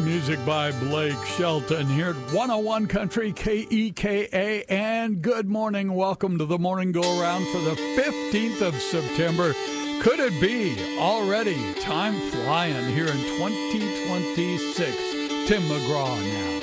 Music by Blake Shelton here at 101 Country KEKA. And good morning. Welcome to the morning go-around for the 15th of September. Could it be already time flying here in 2026? Tim McGraw now.